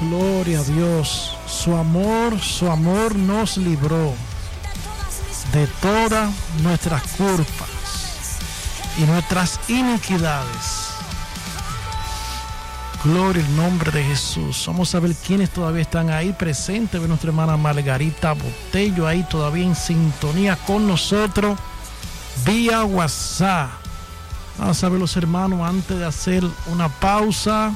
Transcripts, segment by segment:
Gloria a Dios. Su amor nos libró de todas nuestras culpas y nuestras iniquidades. Gloria al nombre de Jesús. Vamos a ver quiénes todavía están ahí presentes. Ve nuestra hermana Margarita Botello ahí todavía en sintonía con nosotros vía WhatsApp. Vamos a ver los hermanos antes de hacer una pausa.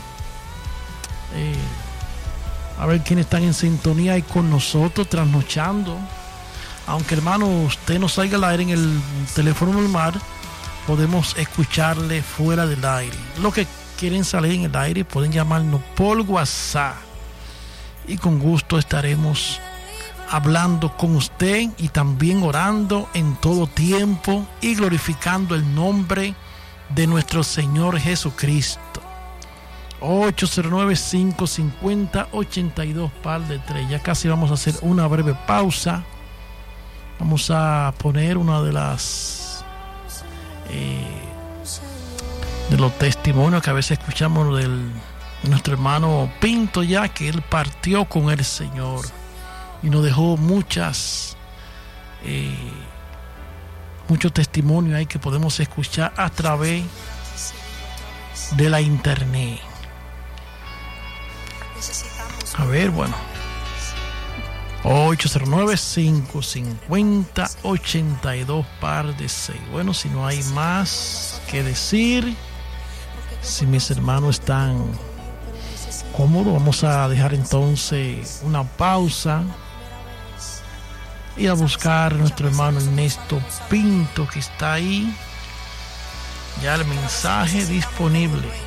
A ver quiénes están en sintonía ahí con nosotros trasnochando. Aunque hermano usted no salga al aire en el teléfono normal, podemos escucharle fuera del aire. Los que quieren salir en el aire pueden llamarnos por WhatsApp y con gusto estaremos hablando con usted y también orando en todo tiempo y glorificando el nombre de nuestro Señor Jesucristo. 809-550-82 par de 3. Ya casi vamos a hacer una breve pausa. Vamos a poner una de las de los testimonios que a veces escuchamos de nuestro hermano Pinto, ya que él partió con el Señor y nos dejó muchos testimonios ahí que podemos escuchar a través de la internet. A ver, bueno, 809-550-82 par de 6. Bueno, si no hay más que decir, si mis hermanos están cómodos, vamos a dejar entonces una pausa y a buscar a nuestro hermano Ernesto Pinto, que está ahí ya el mensaje disponible.